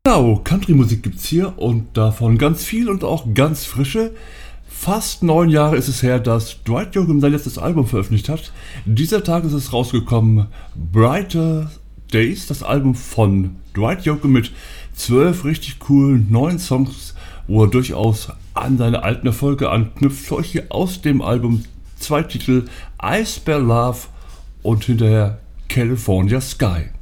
Genau, Country-Musik gibt's hier und davon ganz viel und auch ganz frische. Fast 9 Jahre ist es her, dass Dwight Yoakam sein letztes Album veröffentlicht hat. Dieser Tag ist es rausgekommen, Brighter Days, das Album von Dwight Yoakam mit 12 richtig coolen neuen Songs, wo er durchaus an seine alten Erfolge anknüpft. Für euch hier aus dem Album 2 Titel, I Spell Love und hinterher California Sky.